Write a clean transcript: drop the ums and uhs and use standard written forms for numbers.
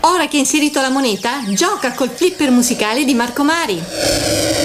Ora che hai inserito la moneta, gioca col flipper musicale di Marco Mari.